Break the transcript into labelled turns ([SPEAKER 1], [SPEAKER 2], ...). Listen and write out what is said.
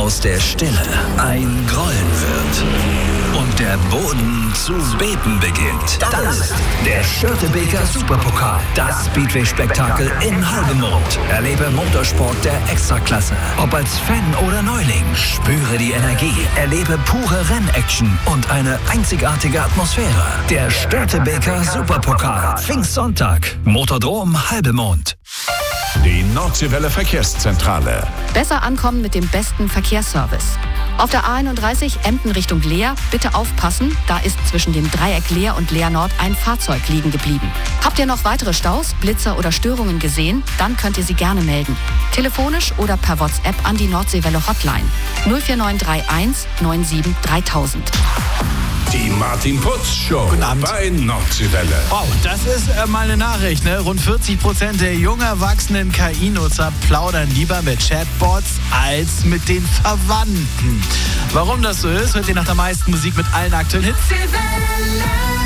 [SPEAKER 1] aus der Stille ein Grollen wird und der Boden zu beben beginnt, dann ist der Störtebeker Superpokal, das Speedway-Spektakel in Halbemond. Erlebe Motorsport der Extraklasse. Ob als Fan oder Neuling, spüre die Energie, erlebe pure Rennaction und eine einzigartige Atmosphäre. Der Störtebeker Superpokal, Pfingstsonntag, Motordrom Halbemond.
[SPEAKER 2] Die Nordseewelle Verkehrszentrale.
[SPEAKER 3] Besser ankommen mit dem besten Verkehrsservice. Auf der A31 Emden Richtung Leer, bitte aufpassen, da ist zwischen dem Dreieck Leer und Leer Nord ein Fahrzeug liegen geblieben. Habt ihr noch weitere Staus, Blitzer oder Störungen gesehen? Dann könnt ihr sie gerne melden. Telefonisch oder per WhatsApp an die Nordseewelle Hotline 04931 97 3000.
[SPEAKER 2] Die Martin Putz Show
[SPEAKER 4] Guten Abend.
[SPEAKER 2] bei Nordseewelle.
[SPEAKER 4] Wow, das ist mal eine Nachricht, ne? Rund 40% der jung erwachsenen KI-Nutzer plaudern lieber mit Chatbots als mit den Verwandten. Warum das so ist, hört ihr nach der meisten Musik mit allen aktuellen Hits.